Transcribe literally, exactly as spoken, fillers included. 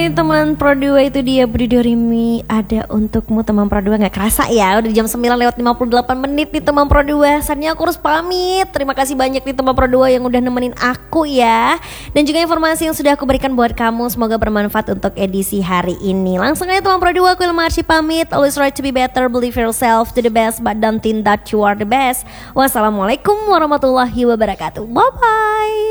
teman Pro dua, itu dia Budi Dorimi ada untukmu teman Pro dua. Gak kerasa ya udah jam sembilan lewat lima puluh delapan menit nih teman Pro dua. Saatnya aku harus pamit. Terima kasih banyak nih teman Pro dua yang udah nemenin aku ya. Dan juga informasi yang sudah aku berikan buat kamu semoga bermanfaat untuk edisi hari ini. Langsung aja teman Pro dua, aku Ilma Arsy pamit. Always try to be better, believe yourself to the best, but don't think that you are the best. Wassalamualaikum warahmatullahi wabarakatuh. Bye bye.